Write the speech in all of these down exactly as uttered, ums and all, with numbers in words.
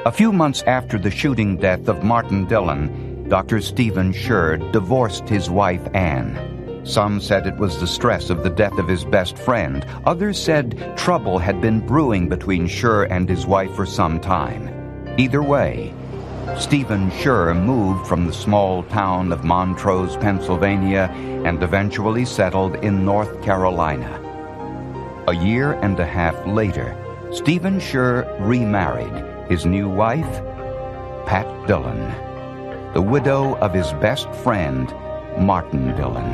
A few months after the shooting death of Martin Dillon, Doctor Stephen Scher divorced his wife, Anne. Some said it was the stress of the death of his best friend. Others said trouble had been brewing between Scher and his wife for some time. Either way, Stephen Scher moved from the small town of Montrose, Pennsylvania, and eventually settled in North Carolina. A year and a half later, Stephen Scher remarried. His new wife, Pat Dillon, the widow of his best friend, Martin Dillon.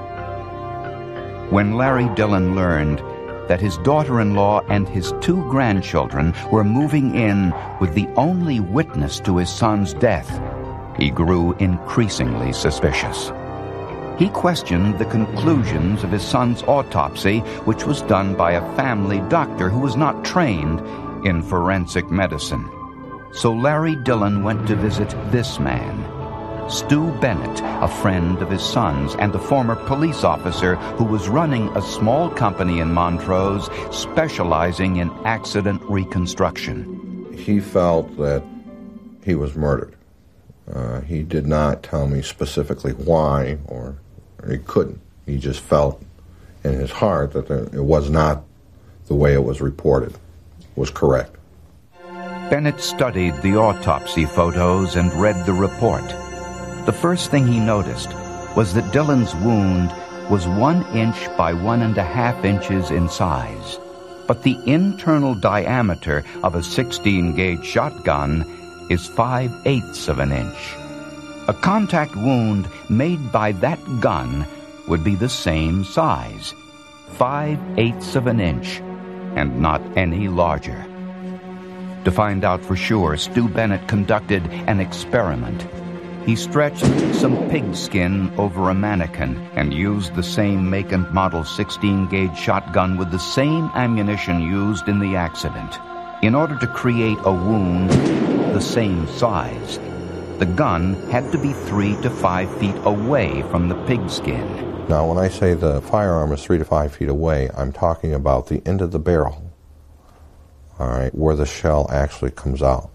When Larry Dillon learned that his daughter-in-law and his two grandchildren were moving in with the only witness to his son's death, he grew increasingly suspicious. He questioned the conclusions of his son's autopsy, which was done by a family doctor who was not trained in forensic medicine. So Larry Dillon went to visit this man, Stu Bennett, a friend of his son's and a former police officer who was running a small company in Montrose specializing in accident reconstruction. He felt that he was murdered. Uh, he did not tell me specifically why, or, or he couldn't. He just felt in his heart that there, it was not the way it was reported. Was correct. Bennett studied the autopsy photos and read the report. The first thing he noticed was that Dillon's wound was one inch by one and a half inches in size, but the internal diameter of a sixteen gauge shotgun is five-eighths of an inch. A contact wound made by that gun would be the same size, five-eighths of an inch, and not any larger. To find out for sure, Stu Bennett conducted an experiment. He stretched some pig skin over a mannequin and used the same make and model sixteen gauge shotgun with the same ammunition used in the accident. In order to create a wound the same size, the gun had to be three to five feet away from the pig skin. Now, when I say the firearm is three to five feet away, I'm talking about the end of the barrel, all right, where the shell actually comes out.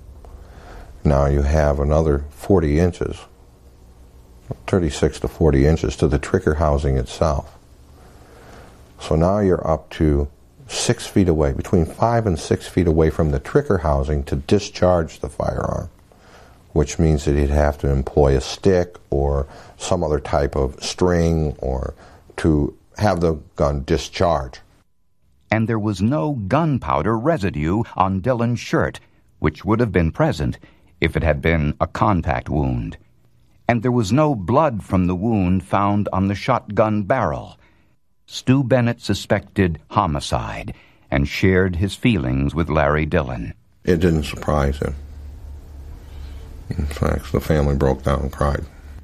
Now you have another forty inches, thirty-six to forty inches to the trigger housing itself. So now you're up to six feet away, between five and six feet away from the trigger housing to discharge the firearm, which means that you'd have to employ a stick or some other type of string or to have the gun discharge. And there was no gunpowder residue on Dillon's shirt, which would have been present if it had been a contact wound. And there was no blood from the wound found on the shotgun barrel. Stu Bennett suspected homicide and shared his feelings with Larry Dillon. It didn't surprise him. In fact, the family broke down and cried.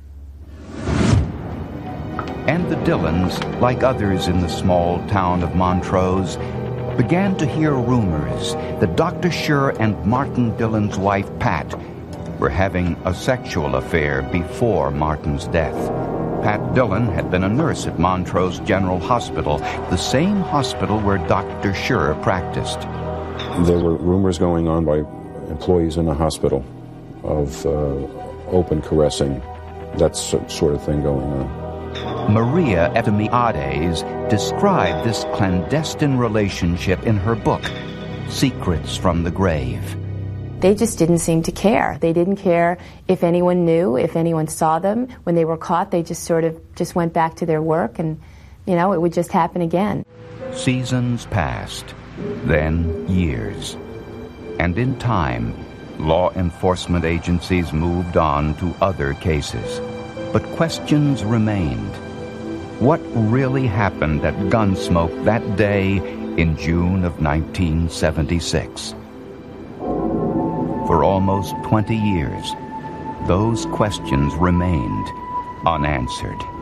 And the Dillons, like others in the small town of Montrose, began to hear rumors that Doctor Scher and Martin Dillon's wife, Pat, were having a sexual affair before Martin's death. Pat Dillon had been a nurse at Montrose General Hospital, the same hospital where Doctor Scher practiced. There were rumors going on by employees in the hospital of uh, open caressing, that sort of thing going on. Maria Etimiades described this clandestine relationship in her book, Secrets from the Grave. They just didn't seem to care. They didn't care if anyone knew, if anyone saw them. When they were caught, they just sort of just went back to their work and, you know, it would just happen again. Seasons passed, then years. And in time, law enforcement agencies moved on to other cases. But questions remained. What really happened at Gunsmoke that day in June of nineteen seventy-six? For almost twenty years, those questions remained unanswered.